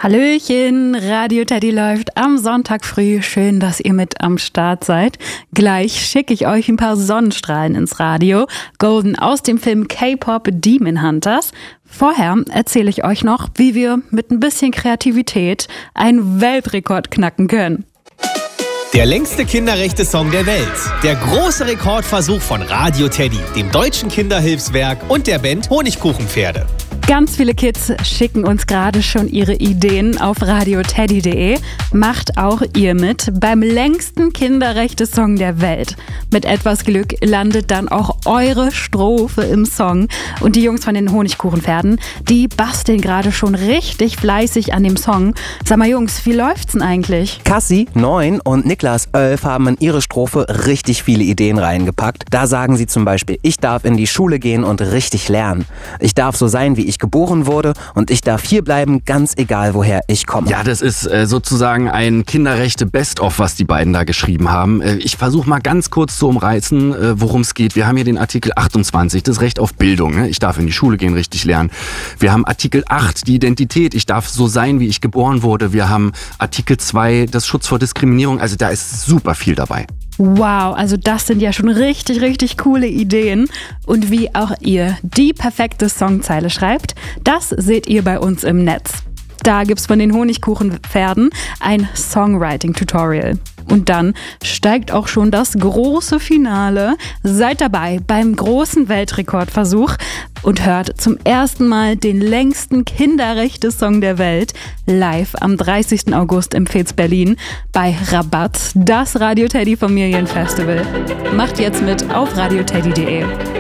Hallöchen, Radio Teddy läuft am Sonntag früh. Schön, dass ihr mit am Start seid. Gleich schicke ich euch ein paar Sonnenstrahlen ins Radio. Golden aus dem Film K-Pop Demon Hunters. Vorher erzähle ich euch noch, wie wir mit ein bisschen Kreativität einen Weltrekord knacken können. Der längste Kinderrechte-Song der Welt. Der große Rekordversuch von Radio Teddy, dem Deutschen Kinderhilfswerk und der Band Honigkuchenpferde. Ganz viele Kids schicken uns gerade schon ihre Ideen auf radioteddy.de. Macht auch ihr mit beim längsten Kinderrechte-Song der Welt. Mit etwas Glück landet dann auch eure Strophe im Song. Und die Jungs von den Honigkuchenpferden, die basteln gerade schon richtig fleißig an dem Song. Sag mal Jungs, wie läuft's denn eigentlich? Cassie, 9 und Niklas, 11 haben in ihre Strophe richtig viele Ideen reingepackt. Da sagen sie zum Beispiel, ich darf in die Schule gehen und richtig lernen. Ich darf so sein, wie ich geboren wurde und ich darf hier bleiben, ganz egal, woher ich komme. Ja, das ist sozusagen ein Kinderrechte Best-of, was die beiden da geschrieben haben. Ich versuche mal ganz kurz zu umreißen, worum es geht. Wir haben hier den Artikel 28, das Recht auf Bildung. Ne? Ich darf in die Schule gehen, richtig lernen. Wir haben Artikel 8, die Identität. Ich darf so sein, wie ich geboren wurde. Wir haben Artikel 2, das Schutz vor Diskriminierung. Also da ist super viel dabei. Wow, also das sind ja schon richtig, richtig coole Ideen. Und wie auch ihr die perfekte Songzeile schreibt, das seht ihr bei uns im Netz. Da gibt's von den Honigkuchenpferden ein Songwriting-Tutorial. Und dann steigt auch schon das große Finale. Seid dabei beim großen Weltrekordversuch und hört zum ersten Mal den längsten Kinderrechte-Song der Welt live am 30. August im Fez Berlin bei Rabatt, das Radio Teddy Familienfestival. Macht jetzt mit auf radioteddy.de.